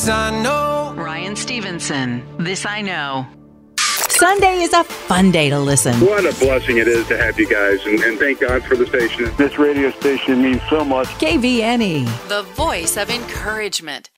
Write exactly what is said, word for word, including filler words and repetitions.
This I know. Ryan Stevenson, This I Know. Sunday is a fun day to listen. What a blessing it is to have you guys, and, and thank God for the station. This radio station means so much. K V N E. The voice of encouragement.